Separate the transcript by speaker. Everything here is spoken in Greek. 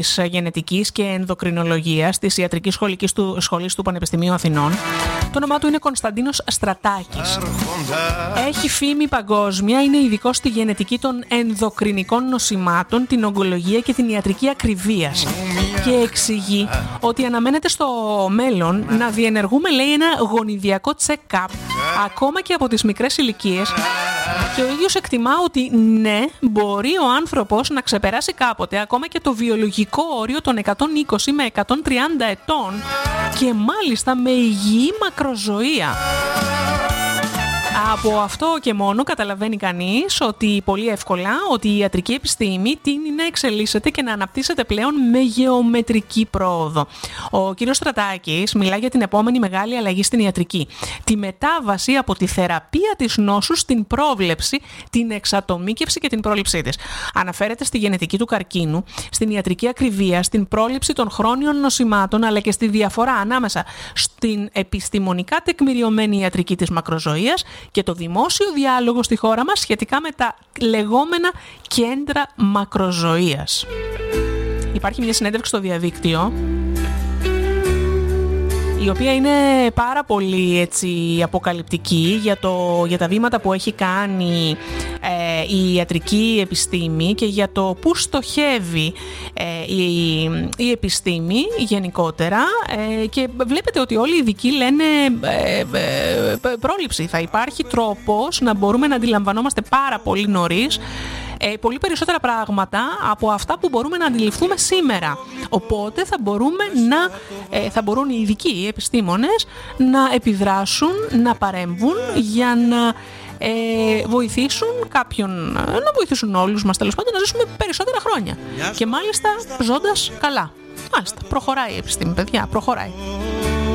Speaker 1: της γενετικής και ενδοκρινολογίας της Ιατρικής Σχολής του Πανεπιστημίου Αθηνών. Το όνομά του είναι Κωνσταντίνος Στρατάκης. Έχει φήμη παγκόσμια, είναι ειδικός στη γενετική των ενδοκρινικών νοσημάτων, την ογκολογία και την ιατρική ακριβίας. Και εξηγεί ότι αναμένεται στο μέλλον να διενεργούμε, λέει, ένα γονιδιακό check-up ακόμα και από τις μικρές ηλικίες. Και ο ίδιος εκτιμά ότι ναι, μπορεί ο άνθρωπος να ξεπεράσει κάποτε ακόμα και το βιολογικό όριο των 120 με 130 ετών και μάλιστα με υγιή μακροζωία. Από αυτό και μόνο καταλαβαίνει κανείς ότι πολύ εύκολα ότι η ιατρική επιστήμη τείνει να εξελίσσεται και να αναπτύσσεται πλέον με γεωμετρική πρόοδο. Ο κ. Στρατάκης μιλά για την επόμενη μεγάλη αλλαγή στην ιατρική. Τη μετάβαση από τη θεραπεία της νόσου στην πρόβλεψη, την εξατομίκευση και την πρόληψή της. Αναφέρεται στη γενετική του καρκίνου, στην ιατρική ακριβία, στην πρόληψη των χρόνιων νοσημάτων, αλλά και στη διαφορά ανάμεσα στην επιστημονικά τεκμηριωμένη ιατρική της μακροζωίας και το δημόσιο διάλογο στη χώρα μας σχετικά με τα λεγόμενα κέντρα μακροζωίας. Υπάρχει μια συνέντευξη στο διαδίκτυο, η οποία είναι πάρα πολύ έτσι αποκαλυπτική για τα βήματα που έχει κάνει η ιατρική επιστήμη και για το πού στοχεύει η επιστήμη γενικότερα, και βλέπετε ότι όλοι οι ειδικοί λένε πρόληψη. Θα υπάρχει τρόπος να μπορούμε να αντιλαμβανόμαστε πάρα πολύ νωρίς πολύ περισσότερα πράγματα από αυτά που μπορούμε να αντιληφθούμε σήμερα. Οπότε θα μπορούν οι ειδικοί, οι επιστήμονες, να επιδράσουν, να παρέμβουν για να βοηθήσουν κάποιον, να βοηθήσουν όλους μας τέλος πάντων να ζήσουμε περισσότερα χρόνια. Και μάλιστα ζώντας καλά. Μάλιστα, προχωράει η επιστήμη, παιδιά, προχωράει.